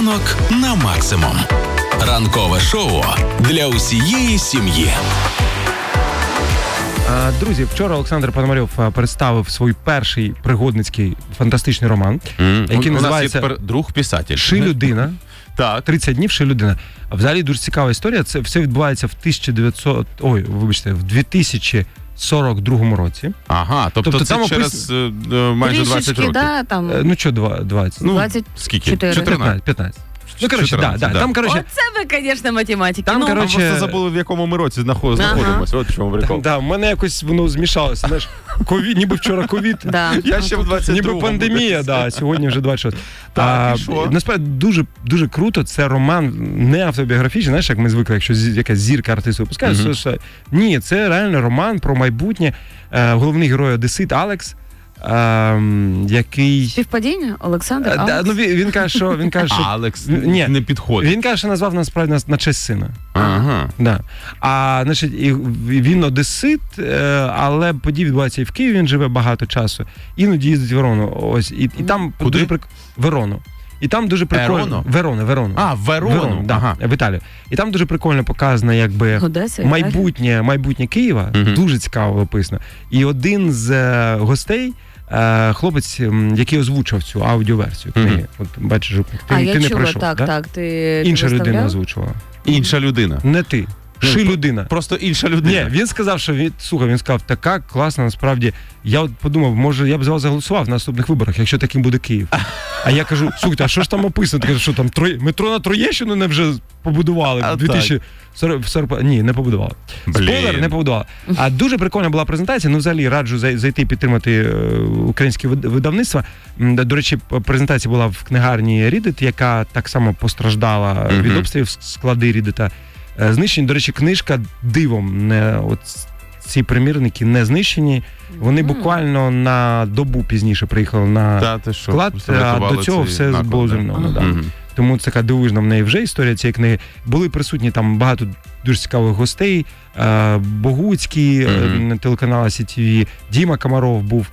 Ранок на максимум. Ранкове шоу для усієї сім'ї. Друзі, вчора Олександр Пономарьов представив свій перший пригодницький фантастичний роман, який називається «У нас є тепер друг-писатель». «Ши людина». Так. 30 днів «Ши людина». Взагалі дуже цікава історія. Це все відбувається в 2042 році. Ага, тобто це через майже 20 років. Да, там... Ну, що 20? Ну, 20... скільки? 15. Ну, коротше, да. Там, коротше... Оце ви, звісно, математики. Там, коротше... Ми просто забули, в якому ми році знаходимося. От в чому прикол. Да, в мене якось воно змішалося. Знаєш, ніби вчора ковід. Я ще в 22-му. Ніби пандемія, да, сьогодні вже 26. Так, і що? Насправді дуже, дуже круто. Це роман не автобіографічний, знаєш, як ми звикли, якщо якась зірка артист випускає. Ні, це реально роман про майбутнє. Головний герой одесит Алекс, який... Співпадіння? Олександр Алекс? Ну, він каже, що... Алекс не підходить. Він каже, що назвав насправді на честь сина. Ага. Да. Значить, він одесит, але події відбуваються і в Києві, він живе багато часу. Іноді їздить в Верону. Ось, і там куди? Верону. І там дуже прикольно... Верону. Верону. Да, ага. В Італію. І там дуже прикольно показано, якби Одеса, майбутнє Києва. Дуже цікаво описано. І один з гостей, хлопець, який озвучував цю аудіоверсію книги. От бачиш, ти не пройшов. Так, ти інша людина озвучувала. Інша людина. Не ти. Ши людина. Просто інша людина. Ні, він сказав, що він сказав, така класна, насправді. Я от подумав, може, я б за вас заголосував в наступних виборах, якщо таким буде Київ. А я кажу, слухайте, а що ж там описано? Ти кажеш, що там метро на Троєщину не вже побудували? 2040... Ні, не побудували. Спойлер, не побудували. А дуже прикольна була презентація. Ну, взагалі, раджу зайти підтримати українське видавництво. До речі, презентація була в книгарні Рідит, яка так само постраждала від обстрілів, склади Рідита знищені. До речі, книжка дивом, ці примірники не знищені. Вони буквально на добу пізніше приїхали на склад, а до цього все було зруйновано. Тому це така дивовижна в неї вже історія цієї книги. Були присутні там багато дуже цікавих гостей. Богуцький, телеканал СІТВ, Діма Комаров був,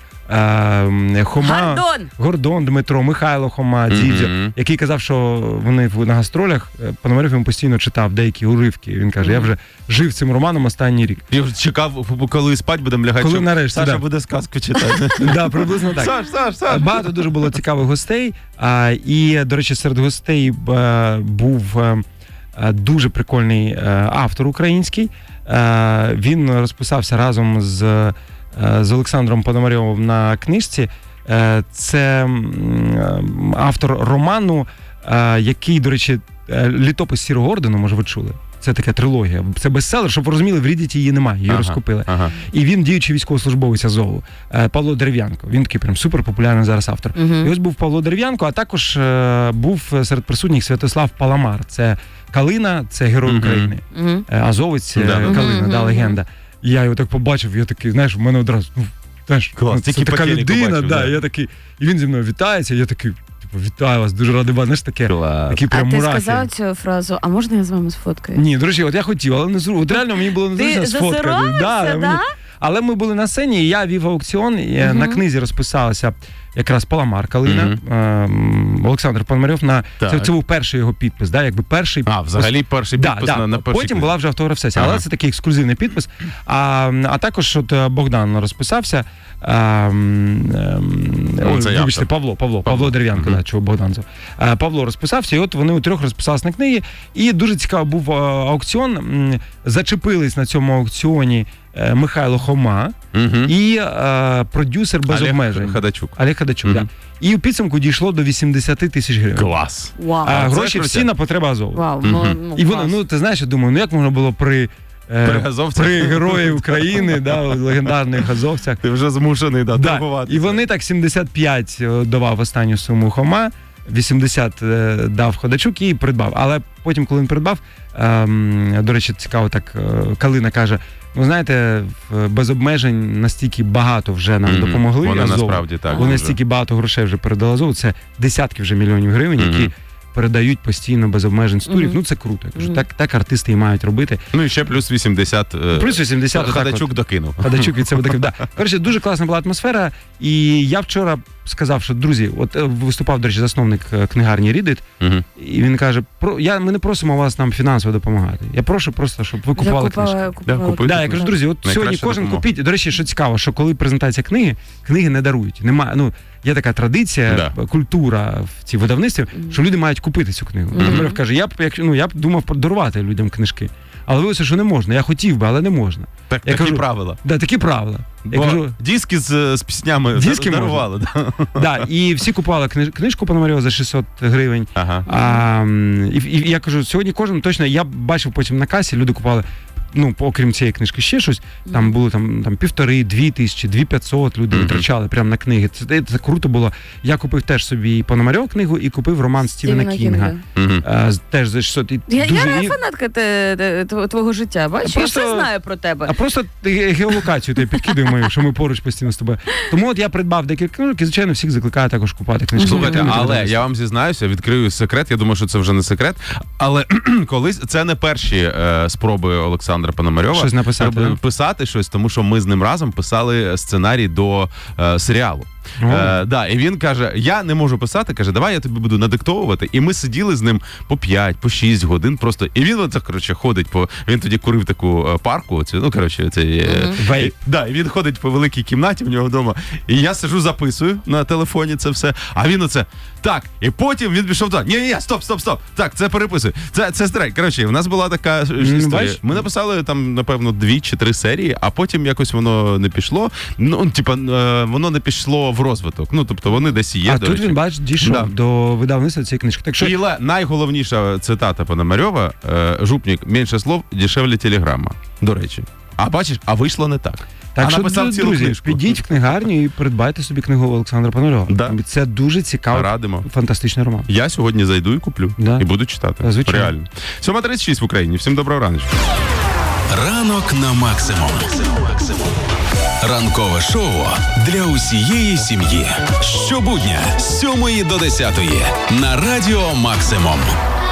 Хома, Гордон Дмитро, Михайло Хома, Дідзьо, який казав, що вони на гастролях, Пономарьов йому постійно читав деякі уривки. Він каже, я вже жив цим романом останній рік. Я вже чекав, коли спать будемо лягати, коли нарешті, Саша буде сказку читати. Да, приблизно так. Саш. Багато дуже було цікавих гостей. І, до речі, серед гостей був дуже прикольний автор український. Він розписався разом з Олександром Пономарьовим на книжці. Це автор роману, який, до речі, «Літопис Сірого ордену», може ви чули? Це така трилогія. Це бестселер, щоб ви розуміли, в Рідіті її немає, її розкупили. І він діючий військовослужбовець Азову, Павло Дерев'янко. Він такий прям суперпопулярний зараз автор. І ось був Павло Дерев'янко, а також був серед присутніх Святослав Паламар. Це Калина, це герой України. Азовець Калина, легенда. І я його так побачив, я такий, знаєш, в мене одразу, знаєш, це така людина, я такий, і він зі мною вітається, я такий, вітаю вас, дуже радий вас, знаєш, такі прям мурахи. А ти сказав цю фразу, а можна я з вами сфоткаю? Ні, до речі, от я хотів, але не зручно, от реально мені було незручно сфоткати. Ти засоромився, да? Але ми були на сцені, і я вів аукціон, і на книзі розписалася якраз Паламар Калина, Олександр Пономарьов. Це був перший його підпис, якби перший. Взагалі перший підпис на перший. Потім була вже автограф-сесія, але це такий ексклюзивний підпис. А також от Богдан розписався. Вибачте, Павло Дерев'янко, чого Богдан зав. Павло розписався, і от вони у трьох розписалися на книги. І дуже цікавий був аукціон. Зачепились на цьому аукціоні Михайло Хома і продюсер без обмежень. Олег Ходачук, так. І у підсумку дійшло до 80 тисяч гривень. Клас. Гроші всі на потреби Азову. І воно, ти знаєш, я думаю, як можна було при герої України, легендарних азовцях. Ти вже змушений торгуватися. І вони так 75 давав останню суму Хома, 80 дав Ходачук і придбав. Але потім, коли він придбав, до речі, цікаво так, Калина каже, ну, знаєте, без обмежень настільки багато вже нам допомогли. Вони насправді так. Вони настільки багато грошей вже передали Азову. Це десятки вже мільйонів гривень, які передають постійно без обмежень з турів. Ну, це круто. Я кажу, так артисти і мають робити. Ну, і ще плюс 80. Плюс 80. Ходачук докинув. Ходачук від себе докинув, да. Коротше, дуже класна була атмосфера. І я вчора сказав, що, друзі, от виступав, до речі, засновник книгарні Read It, і він каже, ми не просимо вас нам фінансово допомагати. Я прошу просто, щоб ви купували книжки. Я кажу, друзі, от сьогодні кожен купіть. До речі, що цікаво, що коли презентація книги не дарують. Немає, є така традиція, культура в цій видавництві, що люди мають купити цю книгу. Наприклад, каже, я б думав дарувати людям книжки. Але виявилося, що не можна. Я хотів би, але не можна. Такі правила. Да, такі правила. Бо диски з піснями дарували. Да, і всі купували книжку Пономарьова за 600 гривень. І я кажу, сьогодні кожен, точно, я бачив потім на касі, люди купували, окрім цієї книжки, ще щось, там було там 1,5-2 тисячі, 2,500 люди витрачали прямо на книги. Це круто було. Я купив теж собі і Пономарьова книгу, і купив роман Стівена Кінга. Теж за 600. Я фанатка твого життя, бачиш? Я все знаю про тебе. А просто геолокацію ти підкидуй мою, що ми поруч постійно з тобою. Тому от я придбав декілька книжок і, звичайно, всіх закликаю також купувати книжки. Слухайте, але я вам зізнаюся, відкрию секрет, я думаю, що це вже не секрет, але колись це не перші спроби Олександра Пономарьова щось написати, писати щось, тому що ми з ним разом писали сценарій до серіалу. І він каже, я не можу писати, каже, давай я тобі буду надиктовувати. І ми сиділи з ним по 5, по 6 годин просто. І він ходить він тоді курив таку парку, і він ходить по великій кімнаті в нього вдома. І я сиджу, записую на телефоні це все. А він так, і потім він пішов так. Ні, стоп. Так, це переписуй. Це стрейк. Коротше, в нас була така історія. Ми написали там, напевно, 2 чи 3 серії, а потім якось воно не пішло. Воно не пішло в розвиток. Тобто вони десь є. А тут він, бачиш, дійшов до видавництва цієї книжки. Так що... І найголовніша цитата Пономарьова: «Жупник, менше слов, дешевле телеграма». До речі. А бачиш, а вийшло не так. Так що, друзі, підіть в книгарню і придбайте собі книгу Олександра Пономарьова. Да. Це дуже цікавий, фантастичний роман. Я сьогодні зайду і куплю. І буду читати. Реально. 7:36 в Україні. Всім доброго ранку. Ранок на максимум. Ранкове шоу для усієї сім'ї. Щобудня з 7 до 10 на Радіо Максимум.